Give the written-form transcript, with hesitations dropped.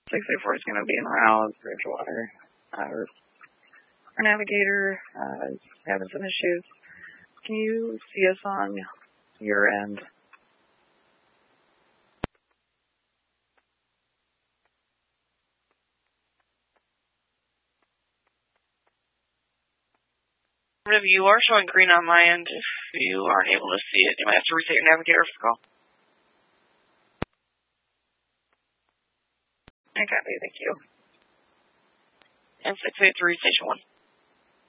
684 is going to be en route, Bridgewater. Our navigator is having some issues. Can you see us on your end? You are showing green on my end. If you aren't able to see it, you might have to reset your navigator for the call. I copy, thank you. And 683, Station 1.